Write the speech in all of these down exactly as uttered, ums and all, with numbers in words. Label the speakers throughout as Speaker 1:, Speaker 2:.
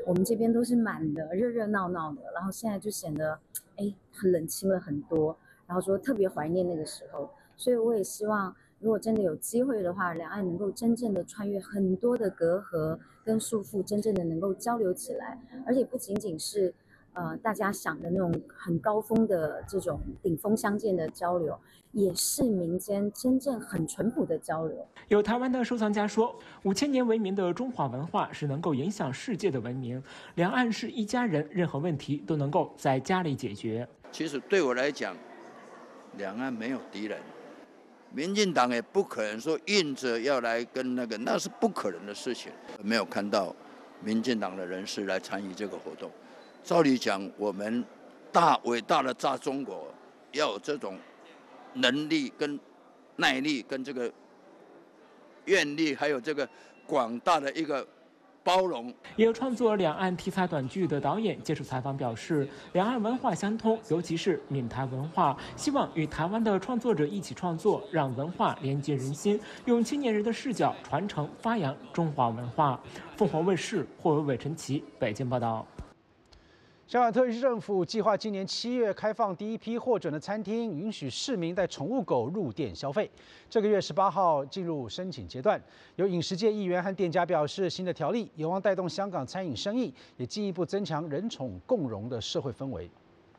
Speaker 1: 我们这边都是满的，热热闹闹的，然后现在就显得哎很冷清了很多，然后说特别怀念那个时候，所以我也希望如果真的有机会的话，两岸能够真正的穿越很多的隔阂跟束缚，真正的能够交流起来，而且不仅仅是呃大家想的那种很高峰的这种顶峰相见的交流，也是民间真正很淳朴的交流。
Speaker 2: 有台湾的收藏家说，五千年为名的中华文化是能够影响世界的文明，两岸是一家人，任何问题都能够在家里解决。
Speaker 3: 其实对我来讲，两岸没有敌人，民进党也不可能说硬着要来跟那个，那是不可能的事情。没有看到民进党的人士来参与这个活动。照理讲，我们大伟大的大中国要有这种能力跟耐力跟这个愿力，还有这个广大的一个包容。
Speaker 2: 也有创作两岸题材短剧的导演接受采访表示，两岸文化相通，尤其是闽台文化，希望与台湾的创作者一起创作，让文化连接人心，用青年人的视角传承发扬中华文化。凤凰卫视霍伟伟、陈琦北京报道。
Speaker 4: 香港特区政府计划今年七月开放第一批获准的餐厅，允许市民带宠物狗入店消费。这个月十八号进入申请阶段。有饮食界议员和店家表示，新的条例有望带动香港餐饮生意，也进一步增强人宠共融的社会氛围。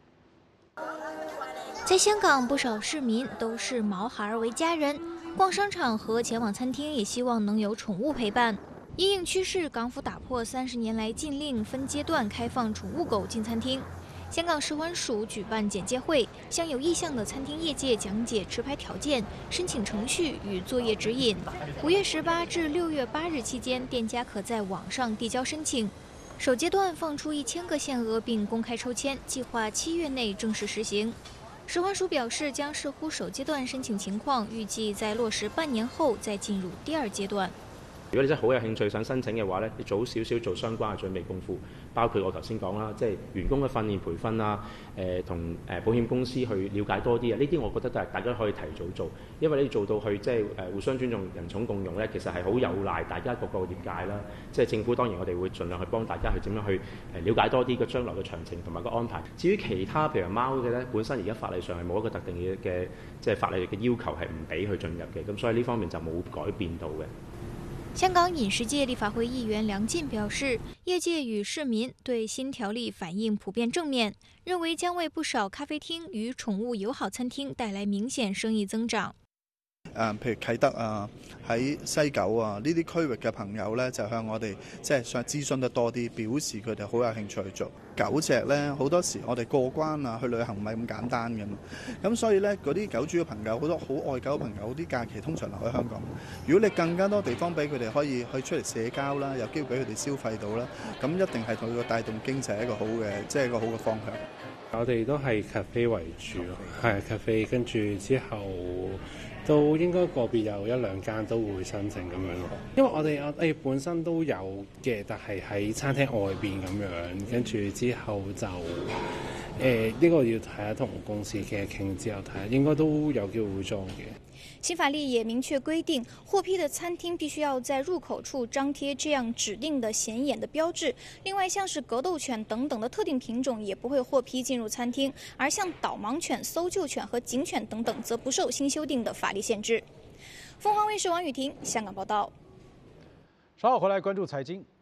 Speaker 5: 在香港，不少市民都视毛孩儿为家人，逛商场和前往餐厅也希望能有宠物陪伴。因应趋势，港府打破三十年来禁令，分阶段开放宠物狗进餐厅。香港食环署举办简介会，向有意向的餐厅业界讲解持牌条件、申请程序与作业指引。五月十八至六月八日期间，店家可在网上递交申请。首阶段放出一千个限额，并公开抽签，计划七月内正式实行。食环署表示，将视乎首阶段申请情况，预计在落實半年後再進入第二階段。
Speaker 6: 如果你真係好有興趣想申請嘅話咧，你早少少做相關嘅準備功夫，包括我頭先講啦，即係員工嘅訓練培訓啊，誒同誒保險公司去了解多啲啊，呢啲我覺得都係大家可以提早做，因為你做到去即係誒互相尊重、人寵共融咧，其實係好有賴大家各個業界啦。即係政府當然我哋會盡量去幫大家去點樣去誒了解多啲個將來嘅詳情同埋個安排。至於其他譬如貓嘅咧，本身而家法例上係冇一個特定嘅嘅即係法例嘅要求係唔俾佢進入嘅，咁所以呢方面就冇改變到嘅。
Speaker 5: 香港饮食界立法会议员梁进表示，业界与市民对新条例反应普遍正面，认为将为不少咖啡厅与宠物友好餐厅带来明顯生意增長。
Speaker 7: 誒，譬如啟德啊，喺西九啊呢啲區域嘅朋友咧，就向我哋即係想諮詢得多啲，表示佢哋好有興趣去做。狗隻咧，好多時我哋過關啊，去旅行唔係咁簡單嘅嘛。咁所以咧，嗰啲狗主嘅朋友，好多好愛狗嘅朋友，啲假期通常留喺香港。如果你更加多地方俾佢哋可以去出嚟社交啦，有機會俾佢哋消費到啦，咁一定係同佢帶動經濟一個好嘅，即係一個好嘅方向。
Speaker 8: 我哋都係咖啡為主咯，係咖啡，跟住之後都應該個別有一兩間都會申請咁樣咯。因為我哋我哋本身都有嘅，但係喺餐廳外邊咁樣，跟住之後就誒呢、這個要睇下同公司傾一傾之後睇下，應該都有機會會裝嘅。
Speaker 9: 新法例也明確規定，獲批的餐廳必須要在入口處張貼這樣指定的顯眼的標誌。另外，像是格鬥犬等等的特定品種也不會獲批進入餐廳，而像導盲犬、搜救犬和警犬等等，則不受新修訂的法律限制。鳳凰衛視王雨婷香港報道。
Speaker 4: 稍後回來關注財經。